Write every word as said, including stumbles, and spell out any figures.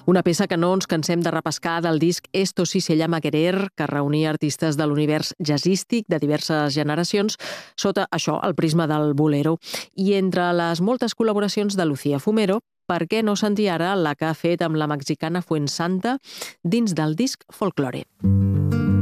Una peça que no ens cansem de repescar del disc Esto sí se llama querer, que reunia artistes de l'univers jazzístic de diverses generacions sota això, el prisma del bolero. I entre les moltes col·laboracions de Lucía Fumero, per què no sentir ara la que ha fet amb la mexicana Fuensanta dins del disc Folklore?